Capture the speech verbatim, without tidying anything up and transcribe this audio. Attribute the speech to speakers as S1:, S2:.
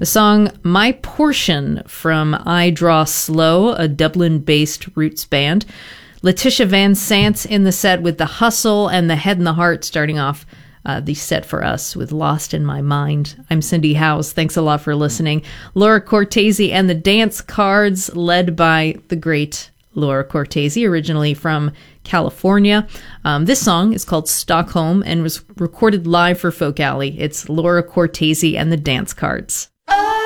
S1: The song My Portion from I Draw Slow, a Dublin-based roots band. Letitia Van Sant in the set with The Hustle, and The Head and the Heart starting off uh, the set for us with Lost in My Mind. I'm Cindy Howes. Thanks a lot for listening. Laura Cortese and the Dance Cards, led by the great Laura Cortese, originally from California. Um, this song is called Stockholm and was recorded live for Folk Alley. It's Laura Cortese and the Dance Cards.
S2: Oh!